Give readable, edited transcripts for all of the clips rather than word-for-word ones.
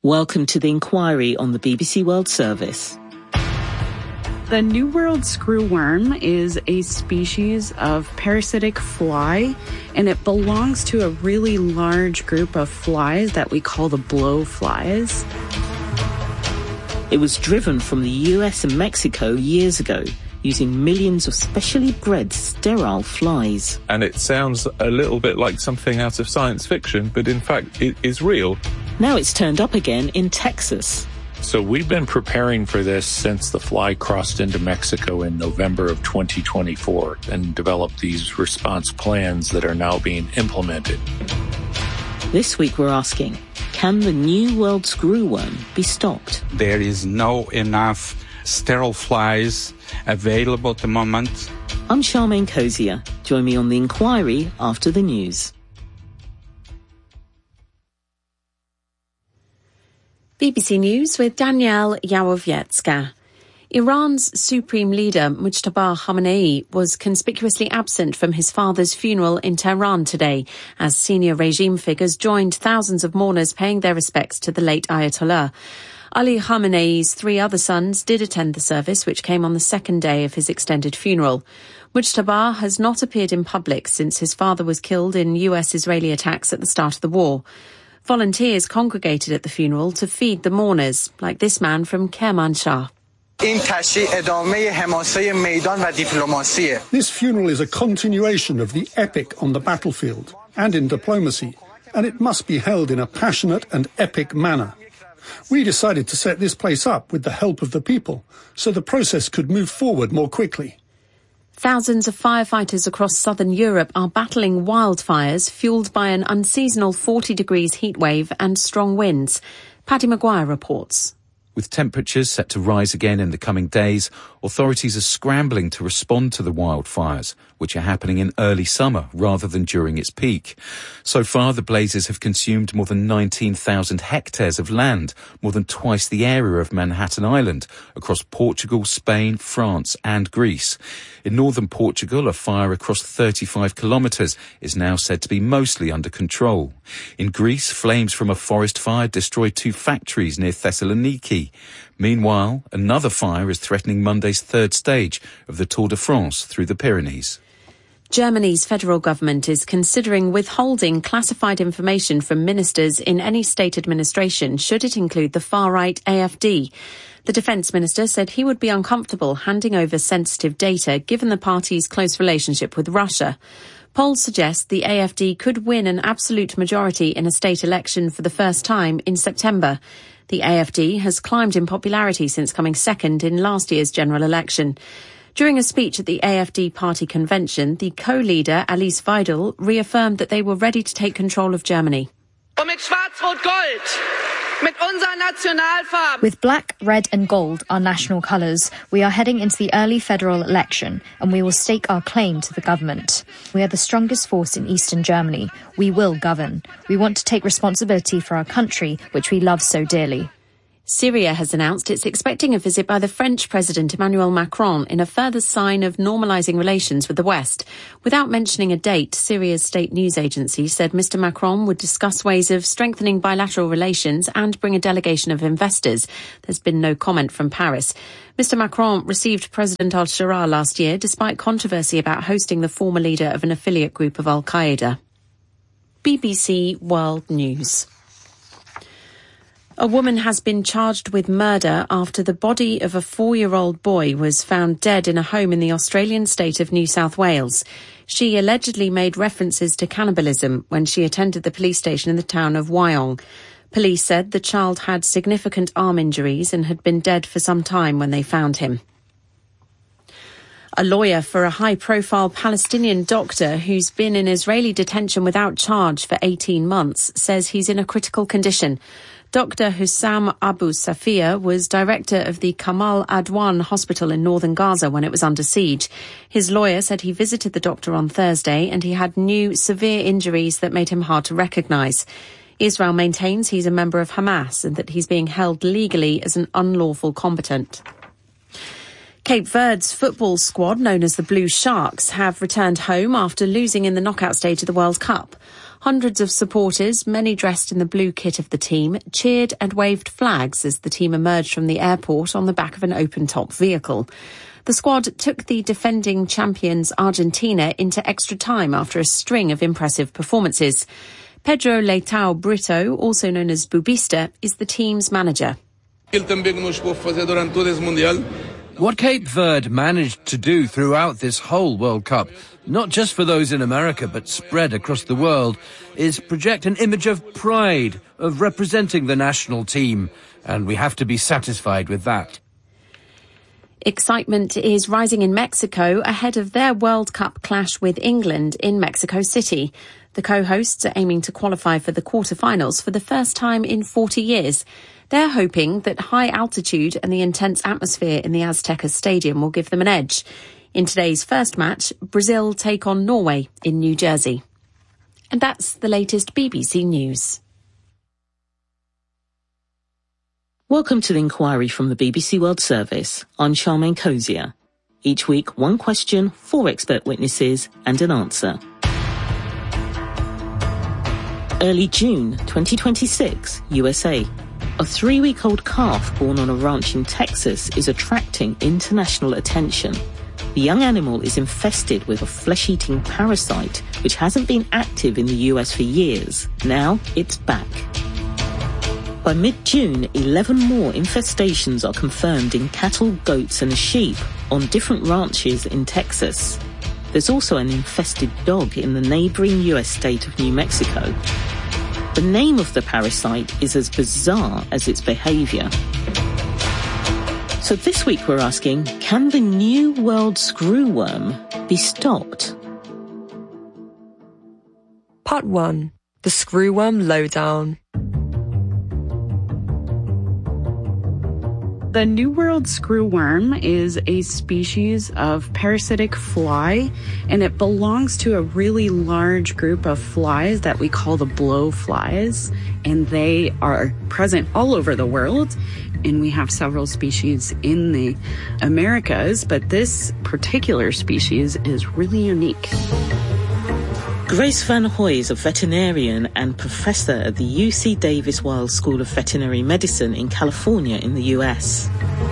Welcome to the inquiry on the BBC World Service. The New World screwworm is a species of parasitic fly, and it belongs to a really large group of flies that we call the blowflies. It was driven from the US and Mexico years ago, using millions of specially bred sterile flies. And it sounds a little bit like something out of science fiction, but in fact it is real. Now it's turned up again in Texas. So we've been preparing for this since the fly crossed into Mexico in November of 2024 and developed these response plans that are now being implemented. This week we're asking, can the New World screwworm be stopped? There is no enough sterile flies available at the moment. I'm Charmaine Cozier. Join me on The Inquiry after the news. BBC News with Danielle Yawowiecka. Iran's supreme leader, Mujtaba Khamenei, was conspicuously absent from his father's funeral in Tehran today, as senior regime figures joined thousands of mourners paying their respects to the late Ayatollah. Ali Khamenei's three other sons did attend the service, which came on the second day of his extended funeral. Mujtaba has not appeared in public since his father was killed in US-Israeli attacks at the start of the war. Volunteers congregated at the funeral to feed the mourners, like this man from Kermanshah. This funeral is a continuation of the epic on the battlefield and in diplomacy, and it must be held in a passionate and epic manner. We decided to set this place up with the help of the people, so the process could move forward more quickly. Thousands of firefighters across southern Europe are battling wildfires fuelled by an unseasonal 40 degrees heatwave and strong winds. Paddy Maguire reports. With temperatures set to rise again in the coming days, authorities are scrambling to respond to the wildfires, which are happening in early summer rather than during its peak. So far, the blazes have consumed more than 19,000 hectares of land, more than twice the area of Manhattan Island, across Portugal, Spain, France and Greece. In northern Portugal, a fire across 35 kilometres is now said to be mostly under control. In Greece, flames from a forest fire destroyed 2 factories near Thessaloniki. Meanwhile, another fire is threatening Monday's third stage of the Tour de France through the Pyrenees. Germany's federal government is considering withholding classified information from ministers in any state administration should it include the far-right AfD. The defence minister said he would be uncomfortable handing over sensitive data given the party's close relationship with Russia. Polls suggest the AfD could win an absolute majority in a state election for the first time in September. The AfD has climbed in popularity since coming second in last year's general election. During a speech at the AfD party convention, the co-leader Alice Weidel reaffirmed that they were ready to take control of Germany. With black, red and gold, our national colours, we are heading into the early federal election and we will stake our claim to the government. We are the strongest force in eastern Germany. We will govern. We want to take responsibility for our country, which we love so dearly. Syria has announced it's expecting a visit by the French President Emmanuel Macron in a further sign of normalising relations with the West. Without mentioning a date, Syria's state news agency said Mr Macron would discuss ways of strengthening bilateral relations and bring a delegation of investors. There's been no comment from Paris. Mr Macron received President al-Shara last year despite controversy about hosting the former leader of an affiliate group of Al-Qaeda. BBC World News. A woman has been charged with murder after the body of a 4-year-old boy was found dead in a home in the Australian state of New South Wales. She allegedly made references to cannibalism when she attended the police station in the town of Wyong. Police said the child had significant arm injuries and had been dead for some time when they found him. A lawyer for a high-profile Palestinian doctor who's been in Israeli detention without charge for 18 months says he's in a critical condition. Dr. Hussam Abu Safia was director of the Kamal Adwan hospital in northern Gaza when it was under siege. His lawyer said he visited the doctor on Thursday and he had new severe injuries that made him hard to recognise. Israel maintains he's a member of Hamas and that he's being held legally as an unlawful combatant. Cape Verde's football squad, known as the Blue Sharks, have returned home after losing in the knockout stage of the World Cup. Hundreds of supporters, many dressed in the blue kit of the team, cheered and waved flags as the team emerged from the airport on the back of an open-top vehicle. The squad took the defending champions Argentina into extra time after a string of impressive performances. Pedro Leitao Brito, also known as Bubista, is the team's manager. What Cape Verde managed to do throughout this whole World Cup, not just for those in America but spread across the world, is project an image of pride, of representing the national team, and we have to be satisfied with that. Excitement is rising in Mexico ahead of their World Cup clash with England in Mexico City. The co-hosts are aiming to qualify for the quarterfinals for the first time in 40 years. They're hoping that high altitude and the intense atmosphere in the Azteca Stadium will give them an edge. In today's first match, Brazil take on Norway in New Jersey. And that's the latest BBC News. Welcome to the Inquiry from the BBC World Service. I'm Charmaine Cozier. Each week, one question, 4 expert witnesses and an answer. Early June 2026, USA. A 3-week-old calf born on a ranch in Texas is attracting international attention. The young animal is infested with a flesh-eating parasite which hasn't been active in the US for years. Now it's back. By mid-June, 11 more infestations are confirmed in cattle, goats and sheep on different ranches in Texas. There's also an infested dog in the neighbouring US state of New Mexico. The name of the parasite is as bizarre as its behaviour. So this week we're asking, can the New World screwworm be stopped? Part 1. The Screwworm Lowdown. The New World screwworm is a species of parasitic fly, and it belongs to a really large group of flies that we call the blowflies, and they are present all over the world. And we have several species in the Americas, but this particular species is really unique. Grace Van Hoy is a veterinarian and professor at the UC Davis Weill School of Veterinary Medicine in California in the US.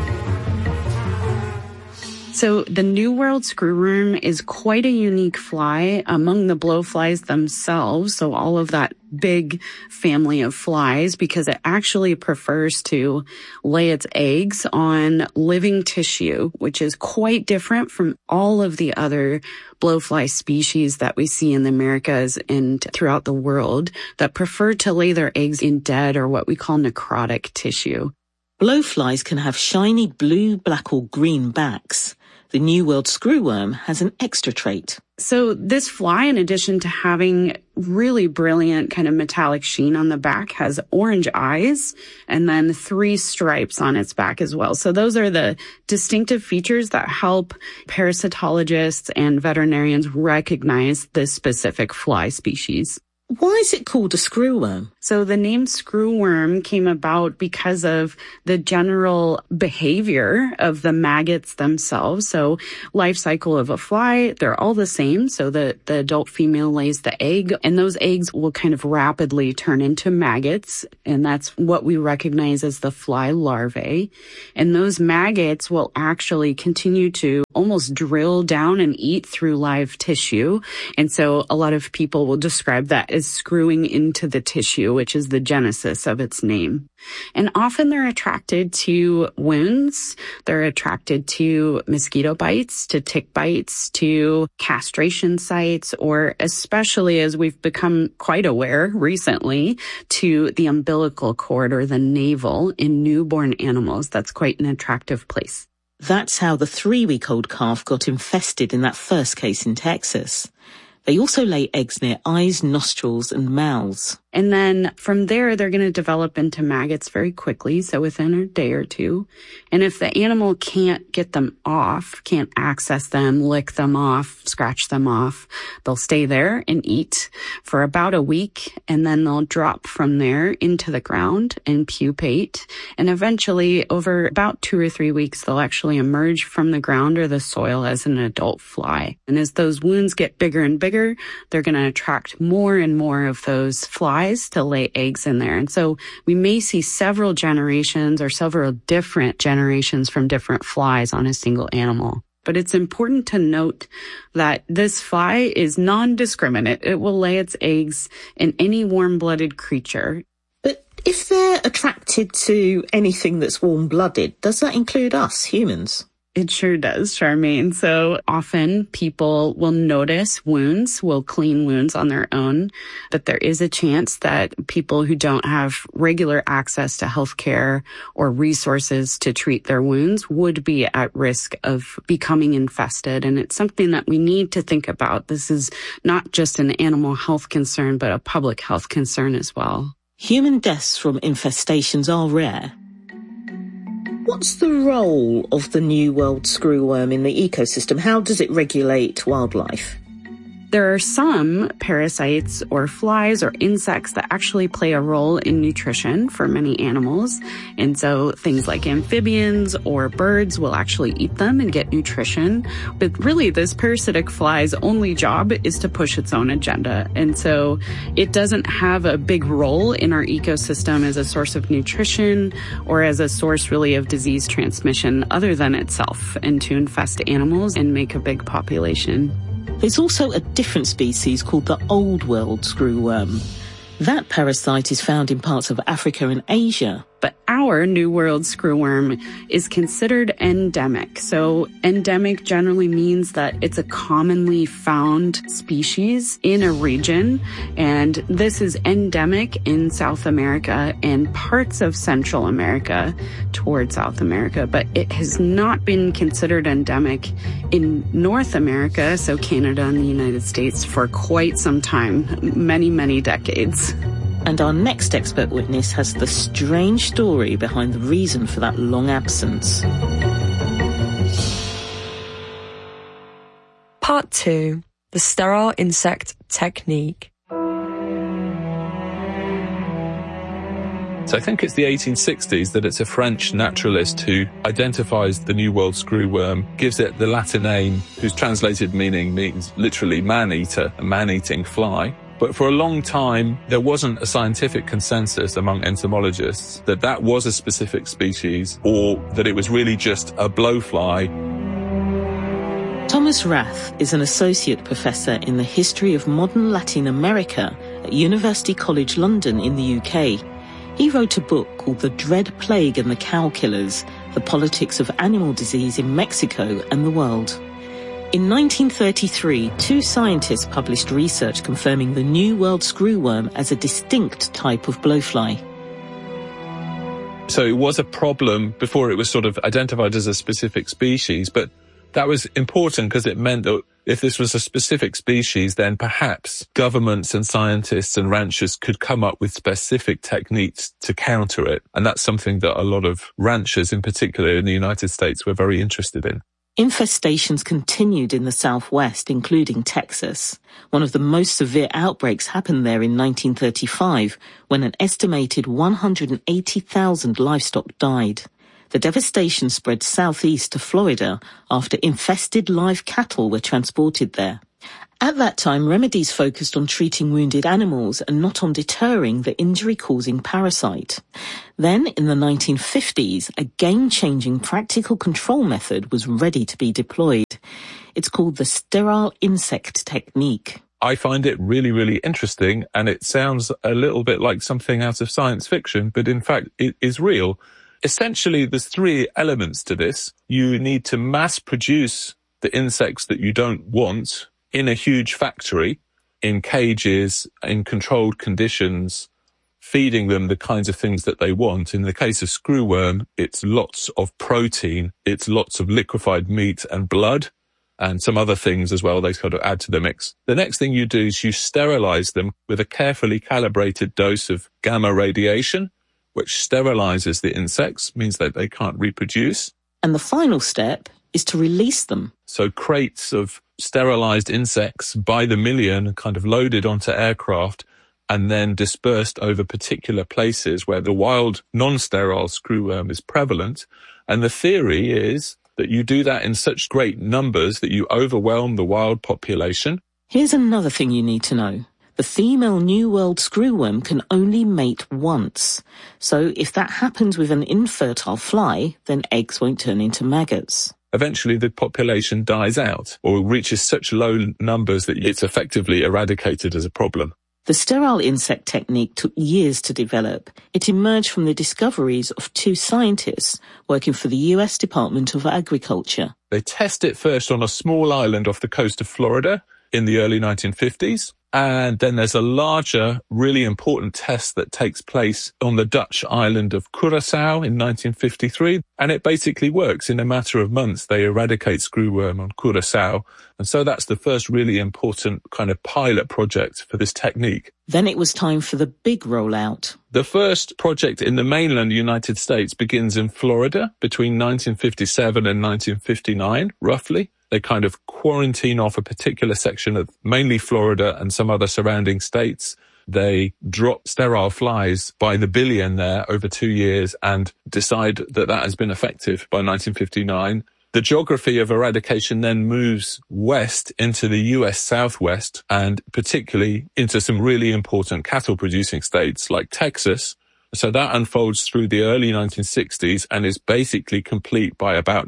So the New World screwworm is quite a unique fly among the blowflies themselves, so all of that big family of flies, because it actually prefers to lay its eggs on living tissue, which is quite different from all of the other blowfly species that we see in the Americas and throughout the world that prefer to lay their eggs in dead or what we call necrotic tissue. Blowflies can have shiny blue, black or green backs. The New World screwworm has an extra trait. So this fly, in addition to having really brilliant kind of metallic sheen on the back, has orange eyes and then 3 stripes on its back as well. So those are the distinctive features that help parasitologists and veterinarians recognize this specific fly species. Why is it called a screwworm? So the name screwworm came about because of the general behavior of the maggots themselves. So life cycle of a fly, they're all the same. So the adult female lays the egg, and those eggs will kind of rapidly turn into maggots. And that's what we recognize as the fly larvae. And those maggots will actually continue to almost drill down and eat through live tissue. And so a lot of people will describe that as screwing into the tissue, which is the genesis of its name. And often they're attracted to wounds. They're attracted to mosquito bites, to tick bites, to castration sites, or especially, as we've become quite aware recently, to the umbilical cord or the navel in newborn animals. That's quite an attractive place. That's how the 3-week-old calf got infested in that first case in Texas. They also lay eggs near eyes, nostrils and mouths. And then from there, they're going to develop into maggots very quickly, so within a day or two. And if the animal can't get them off, can't access them, lick them off, scratch them off, they'll stay there and eat for about a week, and then they'll drop from there into the ground and pupate. And eventually, over about 2 or 3 weeks, they'll actually emerge from the ground or the soil as an adult fly. And as those wounds get bigger and bigger, bigger, they're going to attract more and more of those flies to lay eggs in there. And so we may see several generations or several different generations from different flies on a single animal. But it's important to note that this fly is non-discriminate. It will lay its eggs in any warm-blooded creature. But if they're attracted to anything that's warm-blooded, does that include us, humans? It sure does, Charmaine. So often people will notice wounds, will clean wounds on their own, but there is a chance that people who don't have regular access to healthcare or resources to treat their wounds would be at risk of becoming infested. And it's something that we need to think about. This is not just an animal health concern, but a public health concern as well. Human deaths from infestations are rare. What's the role of the New World screwworm in the ecosystem? How does it regulate wildlife? There are some parasites or flies or insects that actually play a role in nutrition for many animals. And so things like amphibians or birds will actually eat them and get nutrition. But really, this parasitic fly's only job is to push its own agenda. And so it doesn't have a big role in our ecosystem as a source of nutrition or as a source really of disease transmission other than itself, and to infest animals and make a big population. There's also a different species called the Old World screwworm. That parasite is found in parts of Africa and Asia. But our New World screwworm is considered endemic. So endemic generally means that it's a commonly found species in a region. And this is endemic in South America and parts of Central America toward South America. But it has not been considered endemic in North America, so Canada and the United States, for quite some time, many, many decades. And our next expert witness has the strange story behind the reason for that long absence. Part 2. The sterile insect technique. So I think it's the 1860s that it's a French naturalist who identifies the New World screwworm, gives it the Latin name, whose translated meaning means literally man-eater, a man-eating fly. But for a long time, there wasn't a scientific consensus among entomologists that that was a specific species or that it was really just a blowfly. Thomas Rath is an associate professor in the history of modern Latin America at University College London in the UK. He wrote a book called The Dread Plague and the Cow Killers, The Politics of Animal Disease in Mexico and the World. In 1933, two scientists published research confirming the New World screwworm as a distinct type of blowfly. So it was a problem before it was sort of identified as a specific species, but that was important because it meant that if this was a specific species, then perhaps governments and scientists and ranchers could come up with specific techniques to counter it. And that's something that a lot of ranchers, in particular in the United States, were very interested in. Infestations continued in the Southwest, including Texas. One of the most severe outbreaks happened there in 1935, when an estimated 180,000 livestock died. The devastation spread southeast to Florida after infested live cattle were transported there. At that time, remedies focused on treating wounded animals and not on deterring the injury-causing parasite. Then, in the 1950s, a game-changing practical control method was ready to be deployed. It's called the sterile insect technique. I find it really, really interesting, and it sounds a little bit like something out of science fiction, but in fact, it is real. Essentially, there's three elements to this. You need to mass produce the insects that you don't want in a huge factory, in cages, in controlled conditions, feeding them the kinds of things that they want. In the case of screwworm, it's lots of protein, it's lots of liquefied meat and blood, and some other things as well they sort of add to the mix. The next thing you do is you sterilize them with a carefully calibrated dose of gamma radiation, which sterilizes the insects, means that they can't reproduce. And the final step is to release them. So crates of sterilized insects by the million kind of loaded onto aircraft and then dispersed over particular places where the wild non-sterile screwworm is prevalent. And the theory is that you do that in such great numbers that you overwhelm the wild population. Here's another thing you need to know. The female New World screwworm can only mate once. So if that happens with an infertile fly, then eggs won't turn into maggots. Eventually the population dies out or reaches such low numbers that it's effectively eradicated as a problem. The sterile insect technique took years to develop. It emerged from the discoveries of two scientists working for the US Department of Agriculture. They test it first on a small island off the coast of Florida in the early 1950s. And then there's a larger, really important test that takes place on the Dutch island of Curaçao in 1953. And it basically works. In a matter of months, they eradicate screwworm on Curaçao. And so that's the first really important kind of pilot project for this technique. Then it was time for the big rollout. The first project in the mainland United States begins in Florida between 1957 and 1959, roughly. They kind of quarantine off a particular section of mainly Florida and some other surrounding states. They drop sterile flies by the billion there over 2 years and decide that that has been effective by 1959. The geography of eradication then moves west into the US Southwest and particularly into some really important cattle-producing states like Texas. So that unfolds through the early 1960s and is basically complete by about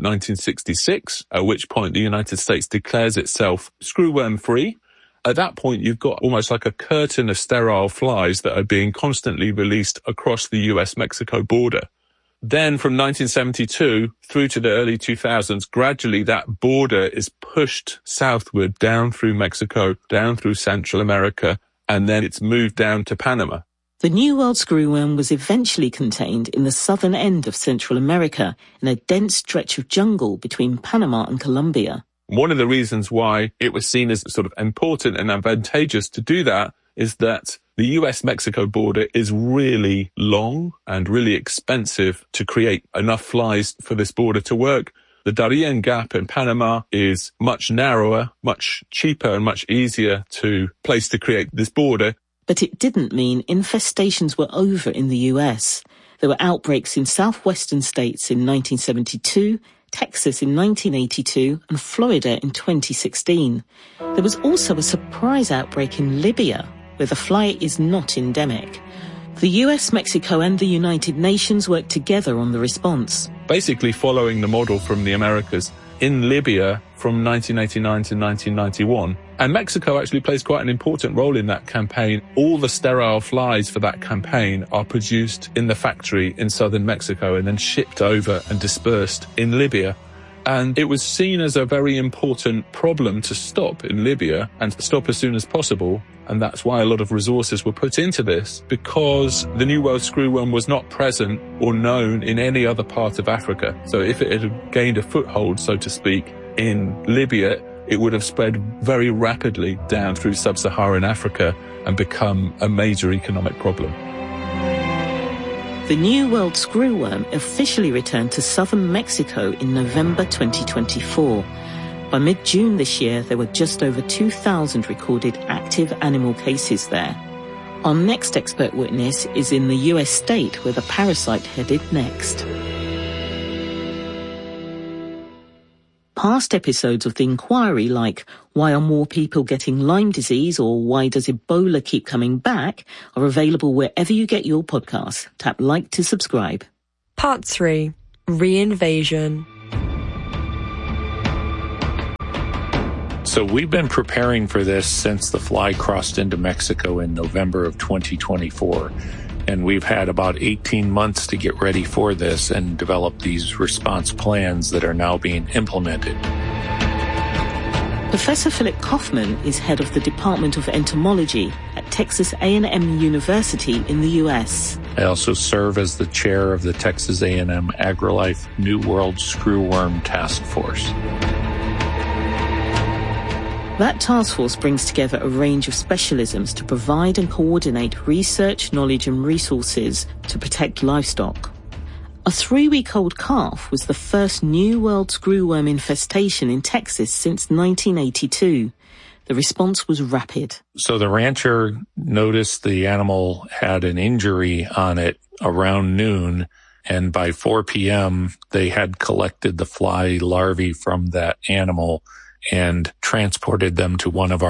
1966, at which point the United States declares itself screwworm-free. At that point, you've got almost like a curtain of sterile flies that are being constantly released across the US-Mexico border. Then from 1972 through to the early 2000s, gradually that border is pushed southward down through Mexico, down through Central America, and then it's moved down to Panama. The New World screwworm was eventually contained in the southern end of Central America in a dense stretch of jungle between Panama and Colombia. One of the reasons why it was seen as sort of important and advantageous to do that is that the US-Mexico border is really long and really expensive to create enough flies for this border to work. The Darien Gap in Panama is much narrower, much cheaper and much easier to place to create this border. But it didn't mean infestations were over in the US. There were outbreaks in southwestern states in 1972, Texas in 1982, and Florida in 2016. There was also a surprise outbreak in Libya, where the fly is not endemic. The US, Mexico, and the United Nations worked together on the response. Basically following the model from the Americas in Libya from 1989 to 1991. And Mexico actually plays quite an important role in that campaign. All the sterile flies for that campaign are produced in the factory in southern Mexico and then shipped over and dispersed in Libya. And it was seen as a very important problem to stop in Libya and to stop as soon as possible. And that's why a lot of resources were put into this, because the New World screwworm was not present or known in any other part of Africa. So if it had gained a foothold, so to speak, in Libya, it would have spread very rapidly down through sub-Saharan Africa and become a major economic problem. The New World screwworm officially returned to southern Mexico in November 2024. By mid-June this year, there were just over 2,000 recorded active animal cases there. Our next expert witness is in the US state where the parasite headed next. Past episodes of The Inquiry, like Why Are More People Getting Lyme Disease or Why Does Ebola Keep Coming Back, are available wherever you get your podcasts. Tap like to subscribe. Part 3. Reinvasion. So we've been preparing for this since the fly crossed into Mexico in November of 2024. And we've had about 18 months to get ready for this and develop these response plans that are now being implemented. Professor Philip Kaufman is head of the Department of Entomology at Texas A&M University in the U.S. I also serve as the chair of the Texas A&M AgriLife New World Screwworm Task Force. That task force brings together a range of specialisms to provide and coordinate research, knowledge and resources to protect livestock. A 3-week-old calf was the first New World screwworm infestation in Texas since 1982. The response was rapid. So the rancher noticed the animal had an injury on it around noon, and by 4 p.m. they had collected the fly larvae from that animal and transported them to one of our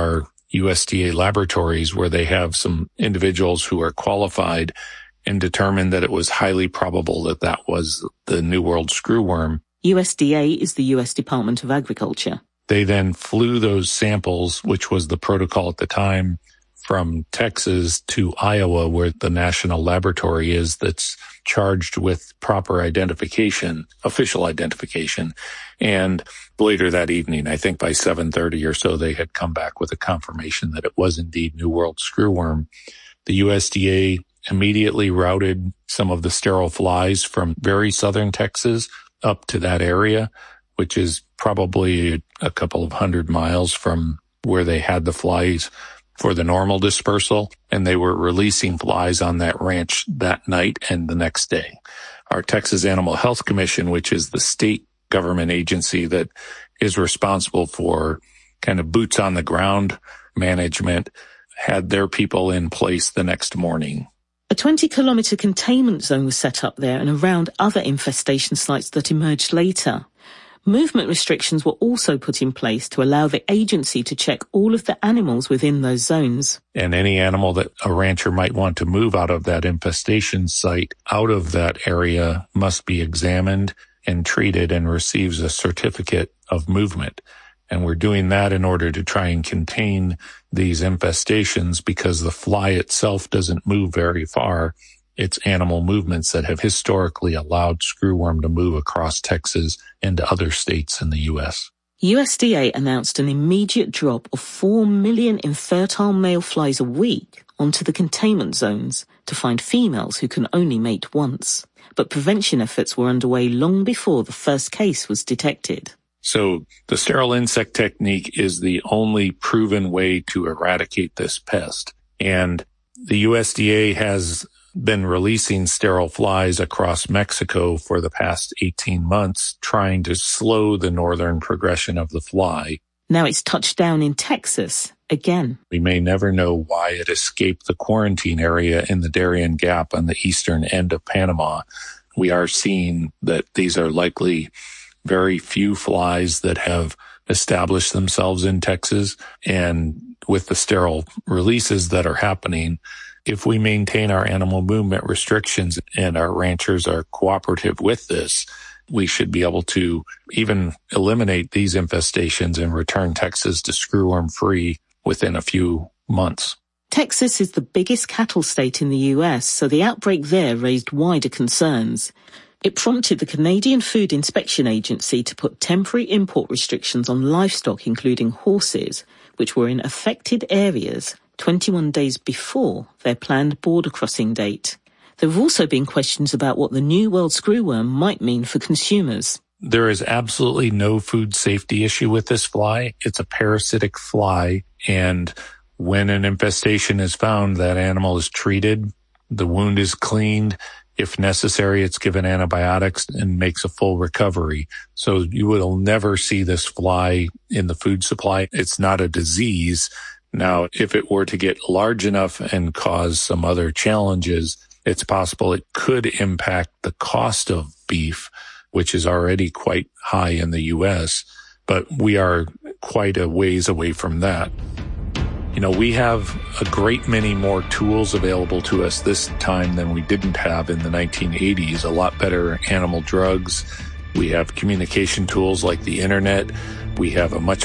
USDA laboratories where they have some individuals who are qualified and determined that it was highly probable that that was the New World screwworm. USDA is the US Department of Agriculture. They then flew those samples, which was the protocol at the time, from Texas to Iowa, where the national laboratory is that's charged with proper identification, official identification. And later that evening, I think by 7:30 or so, they had come back with a confirmation that it was indeed New World screwworm. The USDA immediately routed some of the sterile flies from very southern Texas up to that area, which is probably a couple of 100 miles from where they had the flies for the normal dispersal, and they were releasing flies on that ranch that night and the next day. Our Texas Animal Health Commission, which is the state government agency that is responsible for kind of boots on the ground management, had their people in place the next morning. A 20-kilometre containment zone was set up there and around other infestation sites that emerged later. Movement restrictions were also put in place to allow the agency to check all of the animals within those zones. And any animal that a rancher might want to move out of that infestation site, out of that area, must be examined and treated and receives a certificate of movement. And we're doing that in order to try and contain these infestations because the fly itself doesn't move very far. It's animal movements that have historically allowed screwworm to move across Texas and to other states in the U.S. USDA announced an immediate drop of 4 million infertile male flies a week onto the containment zones to find females who can only mate once. But prevention efforts were underway long before the first case was detected. So the sterile insect technique is the only proven way to eradicate this pest. And the USDA has been releasing sterile flies across Mexico for the past 18 months, trying to slow the northern progression of the fly. Now it's touched down in Texas again. We may never know why it escaped the quarantine area in the Darien Gap on the eastern end of Panama. We are seeing that these are likely very few flies that have established themselves in Texas. And with the sterile releases that are happening, if we maintain our animal movement restrictions and our ranchers are cooperative with this, we should be able to even eliminate these infestations and return Texas to screwworm free within a few months. Texas is the biggest cattle state in the US, so the outbreak there raised wider concerns. It prompted the Canadian Food Inspection Agency to put temporary import restrictions on livestock, including horses, which were in affected areas 21 days before their planned border crossing date. There have also been questions about what the New World screwworm might mean for consumers. There is absolutely no food safety issue with this fly. It's a parasitic fly, and when an infestation is found, that animal is treated, the wound is cleaned. If necessary, it's given antibiotics and makes a full recovery. So you will never see this fly in the food supply. It's not a disease. Now, if it were to get large enough and cause some other challenges, it's possible it could impact the cost of beef, which is already quite high in the U.S., but we are quite a ways away from that. You know, we have a great many more tools available to us this time than we didn't have in the 1980s. A lot better animal drugs. We have communication tools like the internet. We have a much